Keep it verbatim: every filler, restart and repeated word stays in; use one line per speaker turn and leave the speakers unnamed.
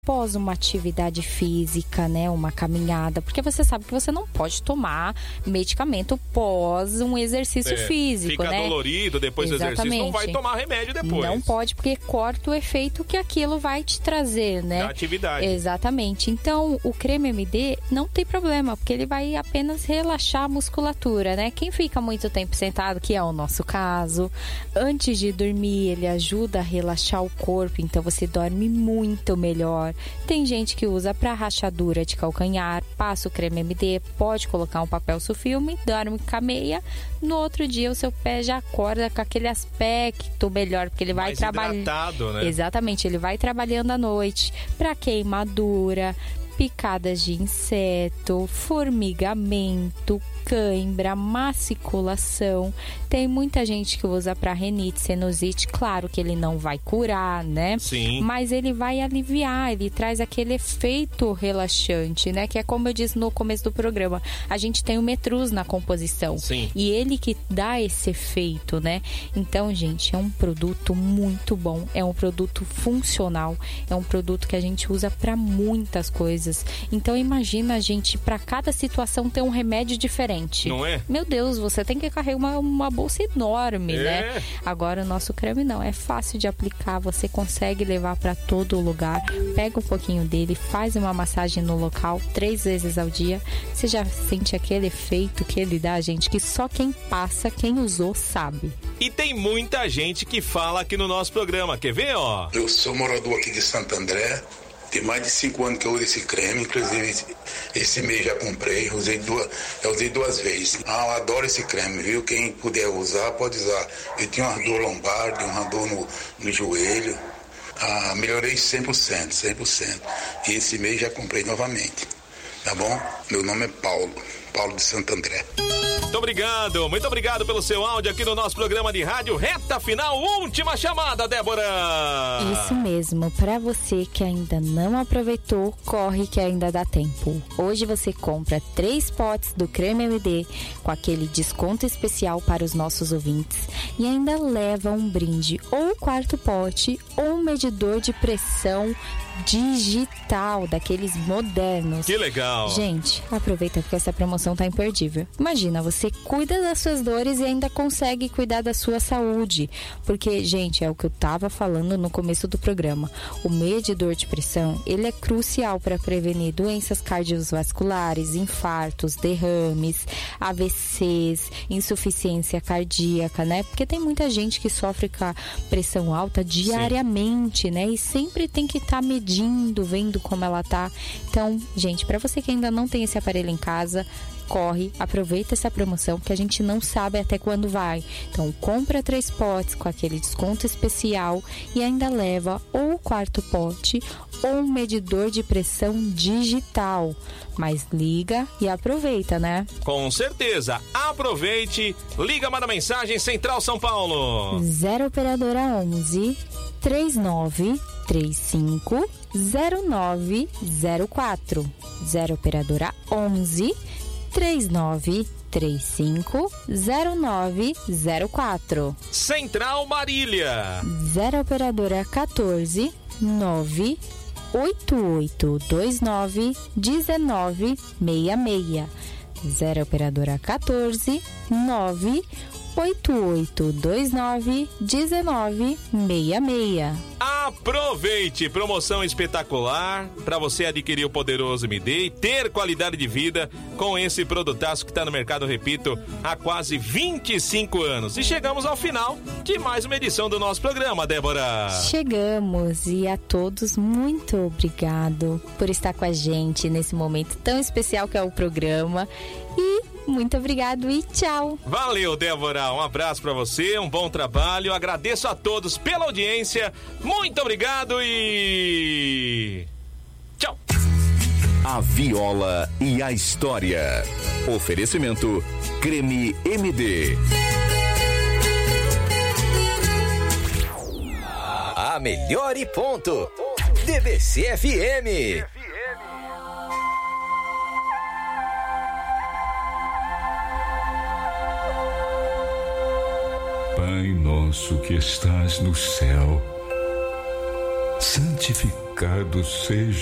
após uma atividade física, né, uma caminhada, porque você sabe que você não pode tomar medicamento pós um exercício
é,
físico,
fica
né?
Fica dolorido depois
Exatamente.
do exercício, não vai tomar remédio depois.
Não pode, porque corta o efeito que aquilo vai te trazer, né?
Da atividade.
Exatamente. Então, o creme M D não tem problema, porque ele vai apenas relaxar a musculatura, né? Quem fica muito tempo sentado, que é o nosso caso, antes de dormir, ele ajuda a relaxar o corpo, então você dorme muito melhor. Tem gente que usa para rachadura de calcanhar, passa o creme M D, pode colocar um papel sulfilme, dorme com a meia, no outro dia o seu pé já acorda com aquele aspecto melhor, porque ele vai trabalhando,
né?
Exatamente, ele vai trabalhando à noite para queimadura, picadas de inseto, formigamento, cãibra, maciculação. Tem muita gente que usa para renite, sinusite. Claro que ele não vai curar, né?
Sim.
Mas ele vai aliviar, ele traz aquele efeito relaxante, né? Que é como eu disse no começo do programa. A gente tem o Metrus na composição.
Sim.
E ele que dá esse efeito, né? Então, gente, é um produto muito bom. É um produto funcional. É um produto que a gente usa para muitas coisas. Então, imagina a gente, para cada situação, ter um remédio diferente.
Não é?
Meu Deus, você tem que carregar uma, uma bolsa enorme,
é.
né? Agora o nosso creme não, é fácil de aplicar, você consegue levar para todo lugar, pega um pouquinho dele, faz uma massagem no local três vezes ao dia, você já sente aquele efeito que ele dá, gente, que só quem passa, quem usou, sabe.
E tem muita gente que fala aqui no nosso programa, quer ver, ó?
Eu sou morador aqui de Santo André. Tem mais de cinco anos que eu uso esse creme, inclusive esse, esse mês já comprei, usei duas, eu usei duas vezes. Ah, eu adoro esse creme, viu? Quem puder usar, pode usar. Eu tinha uma dor lombar, uma dor no, no joelho. Ah, melhorei cem por cento, cem por cento. E esse mês já comprei novamente, tá bom? Meu nome é Paulo, Paulo de Santo André.
Muito obrigado, muito obrigado pelo seu áudio aqui no nosso programa de rádio. Reta final, última chamada, Débora!
Isso mesmo, para você que ainda não aproveitou, corre que ainda dá tempo. Hoje você compra três potes do creme M D com aquele desconto especial para os nossos ouvintes e ainda leva um brinde ou quarto pote ou um medidor de pressão digital, daqueles modernos.
Que legal!
Gente, aproveita porque essa promoção tá imperdível. Imagina, você cuida das suas dores e ainda consegue cuidar da sua saúde. Porque, gente, é o que eu tava falando no começo do programa. O medidor de pressão, ele é crucial para prevenir doenças cardiovasculares, infartos, derrames, A V Cs, insuficiência cardíaca, né? Porque tem muita gente que sofre com a pressão alta diariamente, Sim. né? E sempre tem que estar tá medindo medindo, vendo como ela tá. Então, gente, para você que ainda não tem esse aparelho em casa, corre, aproveita essa promoção que a gente não sabe até quando vai. Então, compra três potes com aquele desconto especial e ainda leva ou o quarto pote ou um medidor de pressão digital. Mas liga e aproveita, né?
Com certeza. Aproveite. Liga, manda mensagem, Central São Paulo.
zero operadora onze, três nove três cinco, zero nove zero quatro. zero operadora onze, três nove três cinco, zero nove zero quatro.
Central Marília.
zero operadora quatorze, nove oito oito dois nove, um nove seis seis. zero operadora quatorze, nove oito oito dois nove, um nove seis seis.
Aproveite! Promoção espetacular para você adquirir o poderoso M D e ter qualidade de vida com esse produtaço que está no mercado, repito, há quase vinte e cinco anos. E chegamos ao final de mais uma edição do nosso programa, Débora.
Chegamos, e a todos muito obrigado por estar com a gente nesse momento tão especial que é o programa. E muito obrigado e tchau.
Valeu, Débora. Um abraço pra você, um bom trabalho. Agradeço a todos pela audiência. Muito obrigado e tchau.
A viola e a história. Oferecimento Creme M D.
A melhor e ponto. D B C F M.
Pai nosso que estás no céu, santificado Louvado seja